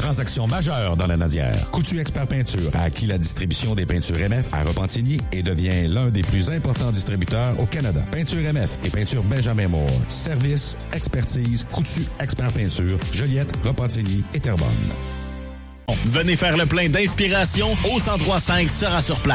transaction majeure dans la Nadière. Coutu Expert Peinture a acquis la distribution des peintures MF à Repentigny et devient l'un des plus importants distributeurs au Canada. Peinture MF et peinture Benjamin Moore. Service, expertise, Coutu Expert Peinture, Joliette, Repentigny et Terrebonne. Venez faire le plein d'inspiration au 103.5 sera sur place.